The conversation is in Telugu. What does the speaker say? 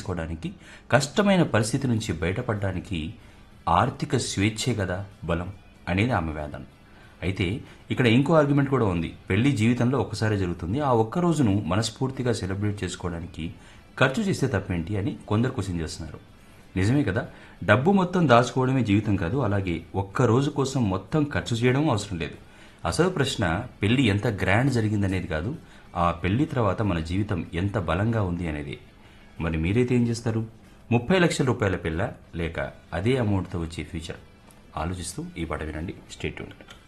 చేసుకోవడానికి, కష్టమైన పరిస్థితి నుంచి బయటపడడానికి ఆర్థిక స్వేచ్ఛే కదా బలం అనేది ఆమె వాదన. అయితే ఇక్కడ ఇంకో ఆర్గ్యుమెంట్ కూడా ఉంది. పెళ్లి జీవితంలో ఒక్కసారే జరుగుతుంది, ఆ ఒక్క రోజును మనస్ఫూర్తిగా సెలబ్రేట్ చేసుకోవడానికి ఖర్చు చేస్తే తప్పేంటి అని కొందరు క్వశ్చన్ చేస్తున్నారు. నిజమే కదా, డబ్బు మొత్తం దాచుకోవడమే జీవితం కాదు, అలాగే ఒక్క రోజు కోసం మొత్తం ఖర్చు చేయడం అవసరం లేదు. అసలు ప్రశ్న పెళ్లి ఎంత గ్రాండ్ జరిగిందనేది కాదు, ఆ పెళ్లి తర్వాత మన జీవితం ఎంత బలంగా ఉంది అనేది. మరి మీరైతే ఏం చేస్తారు? 30 లక్షల రూపాయల పెళ్ళ, లేక అదే అమౌంట్తో వచ్చే ఫ్యూచర్? ఆలోచిస్తూ ఈ పాట వినండి. Stay tuned.